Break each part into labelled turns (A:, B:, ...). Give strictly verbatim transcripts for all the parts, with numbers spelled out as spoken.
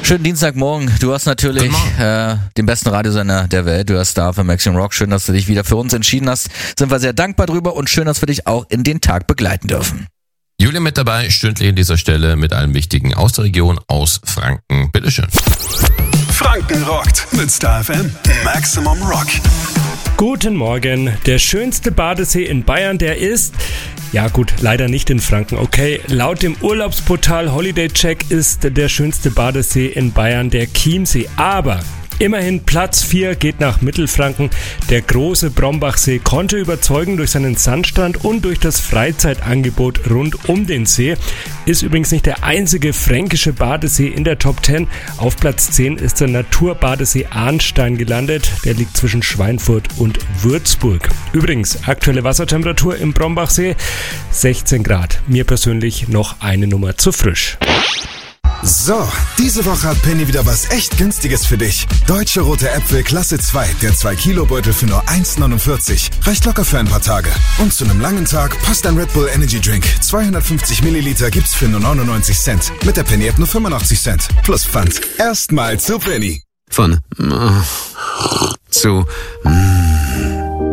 A: Schönen Dienstagmorgen. Du hast natürlich äh, den besten Radiosender der Welt. Du hast Star F M Maximum Rock. Schön, dass du dich wieder für uns entschieden hast. Sind wir sehr dankbar drüber und schön, dass wir dich auch in den Tag begleiten dürfen.
B: Julia mit dabei, stündlich an dieser Stelle mit allem Wichtigen aus der Region, aus Franken. Bitteschön.
C: Franken rockt mit Star F M Maximum Rock.
D: Guten Morgen. Der schönste Badesee in Bayern, der ist... Ja gut, leider nicht in Franken, okay. Laut dem Urlaubsportal Holiday Check ist der schönste Badesee in Bayern der Chiemsee. Aber immerhin Platz vier geht nach Mittelfranken. Der große Brombachsee konnte überzeugen durch seinen Sandstrand und durch das Freizeitangebot rund um den See. Ist übrigens nicht der einzige fränkische Badesee in der Top zehn. Auf Platz zehn ist der Naturbadesee Arnstein gelandet. Der liegt zwischen Schweinfurt und Würzburg. Übrigens, aktuelle Wassertemperatur im Brombachsee sechzehn Grad. Mir persönlich noch eine Nummer zu frisch.
E: So, diese Woche hat Penny wieder was echt Günstiges für dich. Deutsche rote Äpfel Klasse zwei, der zwei Kilo Beutel für nur eins neunundvierzig. Reicht locker für ein paar Tage. Und zu einem langen Tag passt ein Red Bull Energy Drink. zweihundertfünfzig Milliliter gibt's für nur neunundneunzig Cent. Mit der Penny App nur fünfundachtzig Cent. Plus Pfand. Erstmal zu Penny.
F: Von mm, zu mm.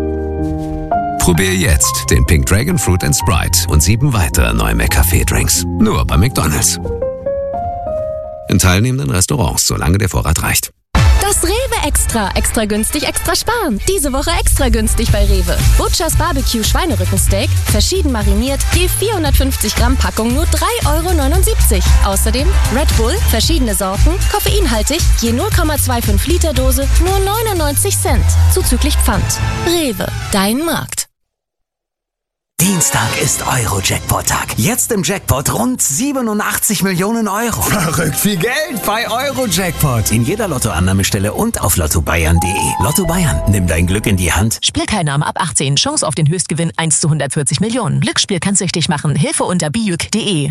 F: Probier jetzt den Pink Dragon Fruit and Sprite und sieben weitere neue McCafé-Drinks. Nur bei McDonald's. In teilnehmenden Restaurants, solange der Vorrat reicht.
G: Das Rewe Extra. Extra günstig, extra sparen. Diese Woche extra günstig bei Rewe. Butchers Barbecue Schweinerückensteak, verschieden mariniert, je vierhundertfünfzig Gramm Packung nur drei Euro neunundsiebzig. Außerdem Red Bull, verschiedene Sorten, koffeinhaltig, je null Komma fünfundzwanzig Liter Dose, nur neunundneunzig Cent. Zuzüglich Pfand. Rewe, dein Markt.
H: Dienstag ist Euro-Jackpot-Tag. Jetzt im Jackpot rund siebenundachtzig Millionen Euro.
E: Verrückt viel Geld bei
H: Euro-Jackpot. In jeder Lottoannahmestelle und auf lotto bayern punkt de. Lotto Bayern, nimm dein Glück in die Hand.
I: Spielteilnahme ab achtzehn. Chance auf den Höchstgewinn eins zu hundertvierzig Millionen. Glücksspiel kann süchtig machen. Hilfe unter bijuk punkt de.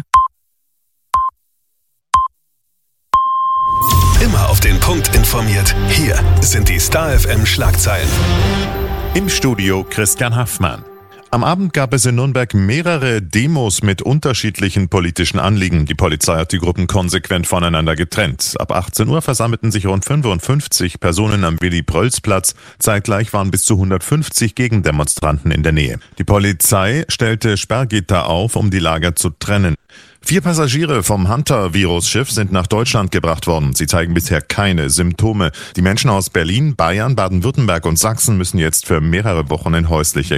C: Immer auf den Punkt informiert. Hier sind die Star F M Schlagzeilen.
J: Im Studio Christian Haffmann. Am Abend gab es in Nürnberg mehrere Demos mit unterschiedlichen politischen Anliegen. Die Polizei hat die Gruppen konsequent voneinander getrennt. Ab achtzehn Uhr versammelten sich rund fünfundfünfzig Personen am Willy-Prölz-Platz. Zeitgleich waren bis zu hundertfünfzig Gegendemonstranten in der Nähe. Die Polizei stellte Sperrgitter auf, um die Lager zu trennen. Vier Passagiere vom Hunter-Virus-Schiff sind nach Deutschland gebracht worden. Sie zeigen bisher keine Symptome. Die Menschen aus Berlin, Bayern, Baden-Württemberg und Sachsen müssen jetzt für mehrere Wochen in häusliche